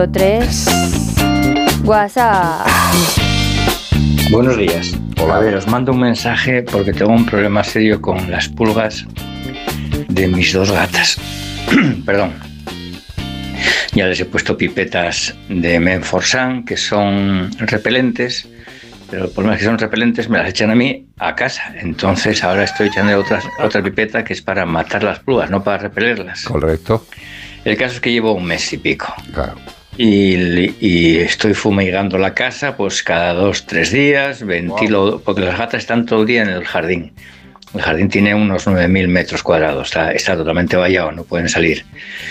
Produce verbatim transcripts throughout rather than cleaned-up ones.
tres. WhatsApp. Buenos días. Hola. A ver, os mando un mensaje porque tengo un problema serio con las pulgas de mis dos gatas. Perdón. Ya les he puesto pipetas de Menforsan, que son repelentes, pero el problema es que son repelentes, me las echan a mí a casa. Entonces ahora estoy echando otra, otra pipeta que es para matar las pulgas, no para repelerlas. Correcto. El caso es que llevo un mes y pico. Claro. Y, y estoy fumigando la casa pues cada dos, tres días, ventilo, wow. Porque las gatas están todo el día en el jardín. El jardín tiene unos nueve mil metros cuadrados, está, está totalmente vallado, no pueden salir.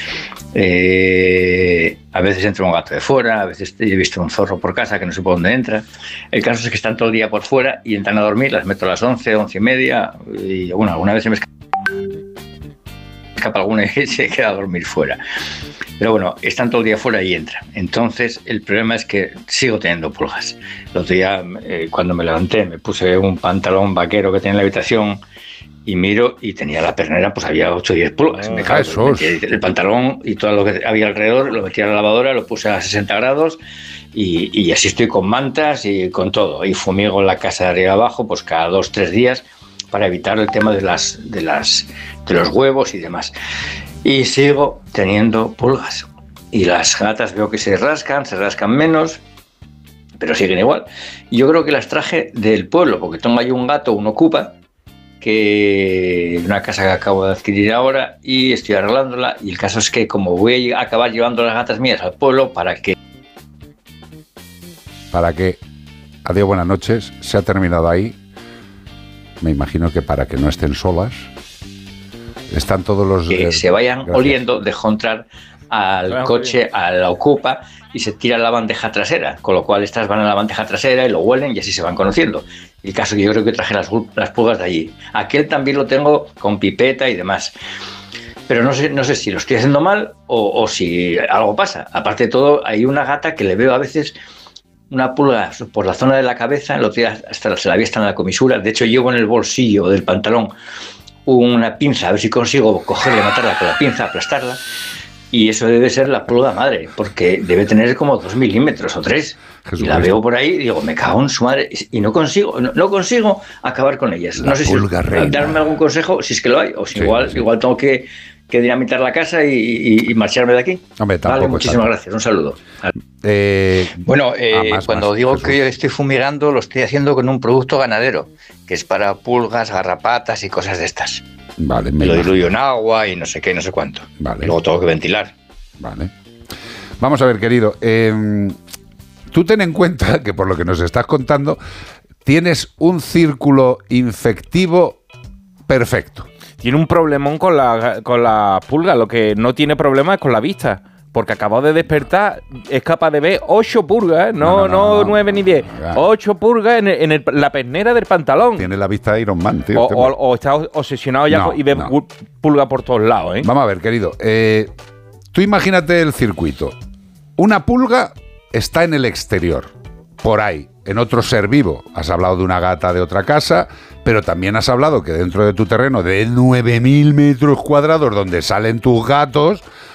Eh, a veces entra un gato de fuera, a veces he visto un zorro por casa que no sé por dónde entra. El caso es que están todo el día por fuera y entran a dormir, las meto a las once, once y media, y bueno, alguna vez se me escapa, escapa alguna y se queda a dormir fuera. Pero bueno, están todo el día fuera y entran. Entonces, el problema es que sigo teniendo pulgas. El otro día, eh, cuando me levanté, me puse un pantalón vaquero que tenía en la habitación y miro y tenía la pernera, pues había ocho o diez pulgas. Oh, me cago, metí el pantalón y todo lo que había alrededor, lo metí a la lavadora, lo puse a sesenta grados y, y así estoy con mantas y con todo. Y fumigo la casa de arriba abajo, pues cada dos, tres días para evitar el tema de, las, de, las, de los huevos y demás. Y sigo teniendo pulgas. Y las gatas veo que se rascan, se rascan menos, pero siguen igual. Y yo creo que las traje del pueblo, porque tengo ahí un gato, un ocupa, que una casa que acabo de adquirir ahora y estoy arreglándola. Y el caso es que como voy a acabar llevando las gatas mías al pueblo, para que... Para que... Adiós, buenas noches. Se ha terminado ahí. Me imagino que para que no estén solas. Están todos los... Que eh, se vayan gracias. Oliendo, dejo entrar al bueno, coche, a la ocupa y se tira a la bandeja trasera, con lo cual estas van a la bandeja trasera y lo huelen y así se van conociendo. El caso que yo creo que traje las, las pulgas de allí. Aquel también lo tengo con pipeta y demás. Pero no sé, no sé si lo estoy haciendo mal o, o si algo pasa. Aparte de todo, hay una gata que le veo a veces una pulga por la zona de la cabeza, el otro día hasta se la vi hasta en la comisura. De hecho, llevo en el bolsillo del pantalón una pinza, a ver si consigo cogerla y matarla con la pinza, aplastarla, y eso debe ser la pulga madre, porque debe tener como dos milímetros o tres, y la veo por ahí y digo, me cago en su madre, y no consigo, no, no consigo acabar con ellas. La no sé si reina. Darme algún consejo, si es que lo hay, o si sí, igual, sí. igual tengo que, que dinamitar la casa y, y, y marcharme de aquí. Hombre, vale, muchísimas tanto. Gracias, un saludo. Eh, bueno, eh, ah, más, cuando más, digo Jesús. Que estoy fumigando, lo estoy haciendo con un producto ganadero, que es para pulgas, garrapatas y cosas de estas. Vale, me lo diluyo en agua y no sé qué, no sé cuánto. Vale. Luego tengo que ventilar. Vale. Vamos a ver, querido. Eh, tú ten en cuenta que por lo que nos estás contando, tienes un círculo infectivo perfecto. Tiene un problemón con la, con la pulga. Lo que no tiene problema es con la vista. Porque acabado de despertar, es capaz de ver ocho purgas, no, no, no, no, no nueve ni diez, no, ocho purgas en, el, en el, la pernera del pantalón. Tiene la vista de Iron Man, tío. O, o, o está obsesionado ya no, y ve no. pulga por todos lados, ¿eh? Vamos a ver, querido. Eh, tú imagínate el circuito. Una pulga está en el exterior, por ahí, en otro ser vivo. Has hablado de una gata de otra casa, pero también has hablado que dentro de tu terreno de nueve mil metros cuadrados donde salen tus gatos,